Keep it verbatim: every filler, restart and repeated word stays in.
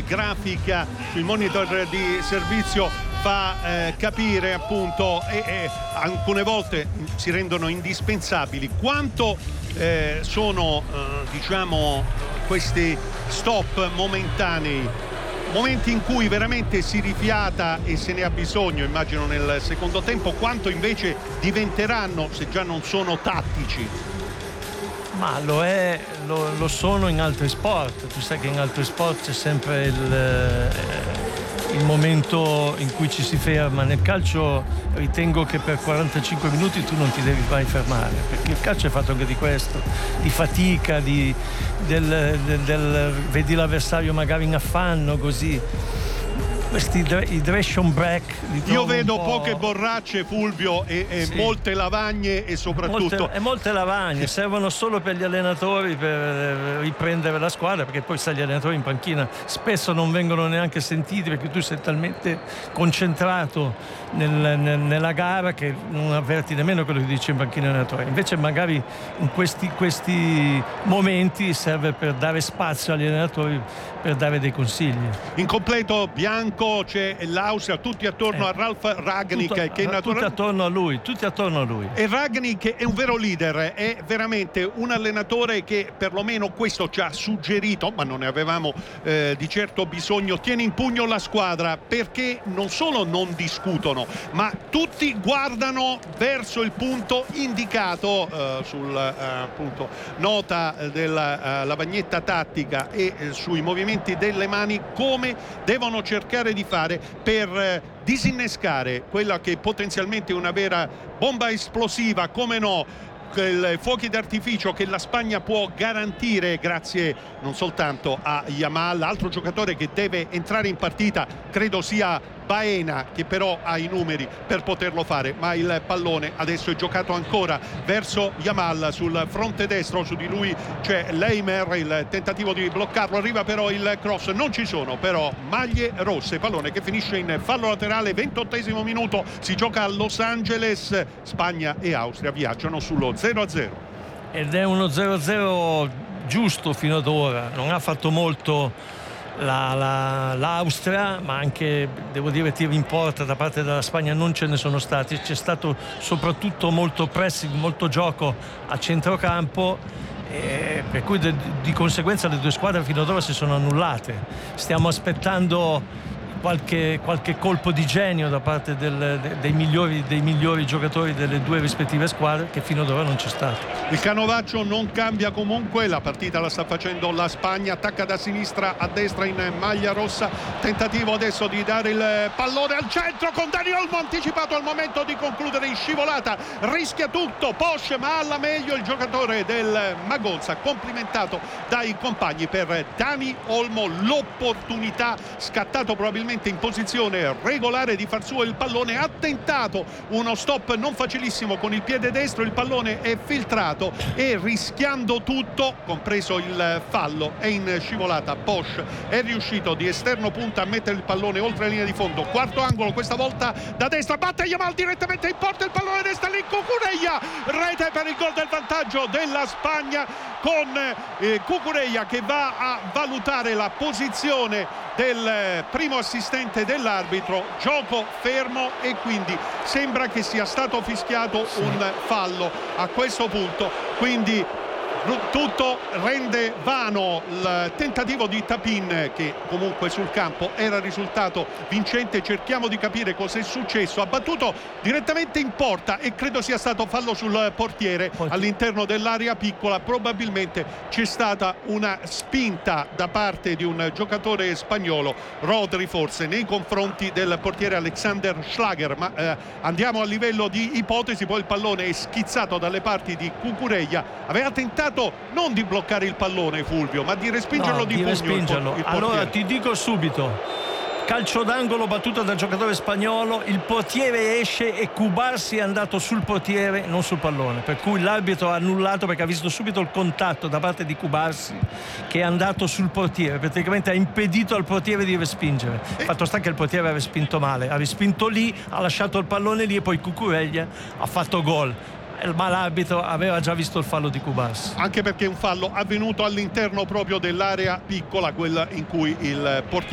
grafica sui monitor di servizio fa eh, capire appunto e, e alcune volte si rendono indispensabili quanto eh, sono eh, diciamo questi stop momentanei, momenti in cui veramente si rifiata e se ne ha bisogno, immagino nel secondo tempo, quanto invece diventeranno, se già non sono, tattici. Ma lo è, lo, lo sono in altri sport. Tu sai che in altri sport c'è sempre il, eh, il momento in cui ci si ferma. Nel calcio ritengo che per quarantacinque minuti tu non ti devi mai fermare, perché il calcio è fatto anche di questo, di fatica, di, del, del, del vedi l'avversario magari in affanno, così. Questi hydration break io vedo poche borracce, Fulvio, e, e sì. molte lavagne e soprattutto molte, e molte lavagne servono solo per gli allenatori per riprendere la squadra, perché poi sai, gli allenatori in panchina spesso non vengono neanche sentiti perché tu sei talmente concentrato nel, nel, nella gara che non avverti nemmeno quello che dice in panchina l'allenatore. Invece magari in questi, questi momenti serve per dare spazio agli allenatori, per dare dei consigli. In completo bianco c'è l'Austria, tutti attorno eh, a Ralf Rangnick, tutto, che natural... tutti attorno a lui, tutti attorno a lui. E Rangnick è un vero leader, è veramente un allenatore che perlomeno questo ci ha suggerito, ma non ne avevamo eh, di certo bisogno. Tiene in pugno la squadra perché non solo non discutono, ma tutti guardano verso il punto indicato eh, sul eh, appunto nota della eh, lavagnetta tattica e eh, sui movimenti delle mani, come devono cercare di fare per eh, disinnescare quella che potenzialmente è una vera bomba esplosiva, come no, i fuochi d'artificio che la Spagna può garantire grazie non soltanto a Yamal, altro giocatore che deve entrare in partita credo sia Baena, che però ha i numeri per poterlo fare, ma il pallone adesso è giocato ancora verso Yamal sul fronte destro, su di lui c'è Leimer, il tentativo di bloccarlo, arriva però il cross, non ci sono però maglie rosse, pallone che finisce in fallo laterale. Ventottesimo minuto, si gioca a Los Angeles, Spagna e Austria viaggiano sullo zero a zero ed è uno zero a zero giusto fino ad ora. Non ha fatto molto La, la, l'Austria, ma anche devo dire tiri in porta da parte della Spagna non ce ne sono stati. C'è stato soprattutto molto pressing, molto gioco a centrocampo, eh, per cui de, di conseguenza le due squadre fino ad ora si sono annullate. Stiamo aspettando qualche, qualche colpo di genio da parte del, de, dei, migliori, dei migliori giocatori delle due rispettive squadre, che fino ad ora non c'è stato. Il canovaccio non cambia comunque, la partita la sta facendo la Spagna, attacca da sinistra a destra in maglia rossa, tentativo adesso di dare il pallone al centro con Dani Olmo anticipato al momento di concludere in scivolata, rischia tutto Posch, ma alla meglio il giocatore del Magonza, complimentato dai compagni per Dani Olmo, l'opportunità, scattato probabilmente in posizione regolare di far suo il pallone, ha tentato uno stop non facilissimo con il piede destro, il pallone è filtrato e rischiando tutto, compreso il fallo, è in scivolata. Posch è riuscito di esterno punta a mettere il pallone oltre la linea di fondo, quarto angolo, questa volta da destra, batte Yamal direttamente in porta, il pallone destra lì, Cucurella, rete per il gol del vantaggio della Spagna, con eh, Cucurella che va a valutare la posizione del primo assistente dell'arbitro, gioco fermo e quindi sembra che sia stato fischiato un fallo a questo punto, quindi tutto rende vano il tentativo di Tapin, che comunque sul campo era risultato vincente. Cerchiamo di capire cosa è successo. Ha battuto direttamente in porta e credo sia stato fallo sul portiere all'interno dell'area piccola. Probabilmente c'è stata una spinta da parte di un giocatore spagnolo, Rodri forse, nei confronti del portiere Alexander Schlager, ma eh, andiamo a livello di ipotesi. Poi il pallone è schizzato dalle parti di Cucurella, aveva tentato non di bloccare il pallone, Fulvio, ma di respingerlo no, di, di pugno respingerlo. Il, il allora ti dico subito, calcio d'angolo battuto dal giocatore spagnolo, il portiere esce e Cubarsi è andato sul portiere, non sul pallone, per cui l'arbitro ha annullato perché ha visto subito il contatto da parte di Cubarsi, che è andato sul portiere, praticamente ha impedito al portiere di respingere. Fatto sta che il portiere ha respinto male, ha respinto lì, ha lasciato il pallone lì e poi Cucurella ha fatto gol. Ma l'arbitro aveva già visto il fallo di Cubarsi, anche perché è un fallo avvenuto all'interno proprio dell'area piccola, quella in cui il portiere